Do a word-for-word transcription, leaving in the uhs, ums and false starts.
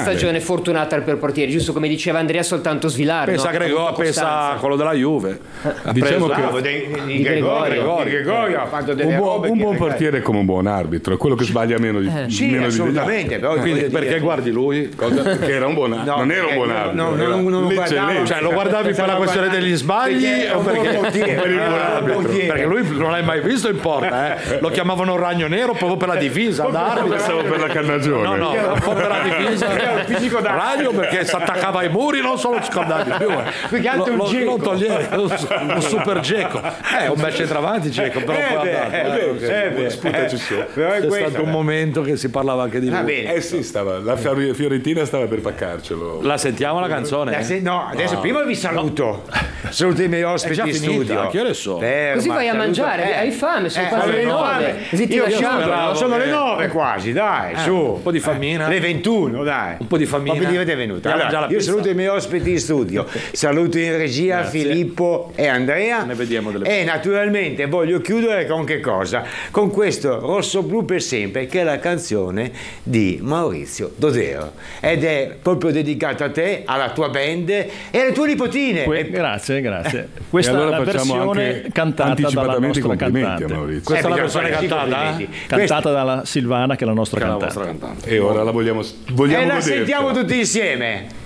stagione fortunata per portieri, giusto come diceva Andrea, soltanto Svilar. Pensa no? Gregor, pensa a quello della Juve. Eh, diciamo che Bravo, di, di, di Gregorio, Gregorio, di Gregorio ha fatto delle un buon, robe un buon che- portiere è come un buon arbitro, è quello che sbaglia meno di, Eh. Sì, meno assolutamente, di però Quindi voglio perché dire- guardi lui? Cosa? Perché era un buon arbitro, No, non era un buon perché arbitro, no, no, era non- non lo l'eccellenza. guardavo. Cioè lo guardavi per la questione degli sbagli Perché è o un buon perché portiere, per il buon è un buon arbitro? portiere. Perché lui non l'hai mai visto in porta, eh? Lo chiamavano Ragno Nero proprio per la divisa d'arbitro. Pensavo per la cannagione. No, no, un po' per la divisa. fisico da- Ragno perché si attaccava ai muri, non solo scordavi più. Più che altro lo, un lo, geco. lo toglieva, un, un super geco. Eh, un bel centravanti geco, però Eh poi beh, andato, eh eh, beh, perché eh beh, sputaci eh, su. però è C'è questo, stato un momento che si parlava anche di va lui. bene. Eh sì, stava, la Fior- Fiorentina stava per paccarcelo. La sentiamo la canzone? Eh, se- no, adesso prima vi saluto. Saluto i miei ospiti già in finita, studio. che ore sono? Ferma, Così vai a saluto- mangiare, hai fame, sono quasi le ho nove. fame. Così ti Io lasciamo. sono, sono le che- nove quasi, dai, su. Un po' di fammina. Le ventuno, dai. Un po' di fammina. Ma vedete è venuta. Abbiamo Allora, già la io pizza. saluto i miei ospiti in studio. Saluto in regia Grazie. Filippo e Andrea. Ne vediamo delle E naturalmente voglio chiudere con che cosa? Con questo Rosso Blu per sempre, che è la canzone di Maurizio Dodero. Ed è proprio dedicata a te, alla tua band e alle tue nipotine. Que- E- grazie, grazie. Questa E allora è la facciamo versione anche cantata dalla anticipatamente i nostra complimenti cantante. a Maurizio. Questa è la bisogna versione fare sì, cantata? complimenti. Cantata dalla Silvana, che è la nostra Che è la cantante. vostra cantante. E ora la vogliamo, vogliamo E la godercela. sentiamo tutti insieme.